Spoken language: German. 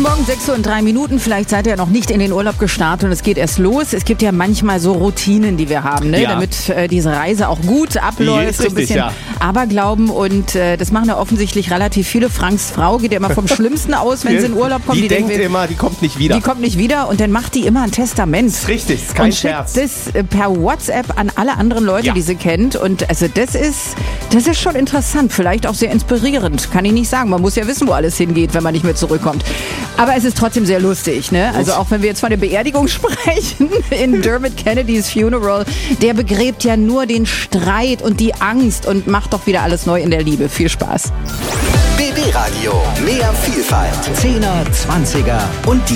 Guten Morgen, 6:03 Uhr. Vielleicht seid ihr noch nicht in den Urlaub gestartet und es geht erst los. Es gibt ja manchmal so Routinen, die wir haben, ne? Ja. Damit diese Reise auch gut abläuft. So ein bisschen Aberglauben und das machen ja offensichtlich relativ viele. Franks Frau geht ja immer vom Schlimmsten aus, wenn sie in Urlaub kommt. Die denkt immer, die kommt nicht wieder. Die kommt nicht wieder und dann macht die immer ein Testament. Richtig, ist kein und Scherz. schickt das per WhatsApp an alle anderen Leute, die sie kennt. Und also das ist schon interessant, vielleicht auch sehr inspirierend. Kann ich nicht sagen. Man muss ja wissen, wo alles hingeht, wenn man nicht mehr zurückkommt. Aber es ist trotzdem sehr lustig, ne? Also auch wenn wir jetzt von der Beerdigung sprechen, in Dermot Kennedys Funeral, der begräbt ja nur den Streit und die Angst und macht doch wieder alles neu in der Liebe. Viel Spaß. BB Radio, mehr Vielfalt, 10er, 20er und die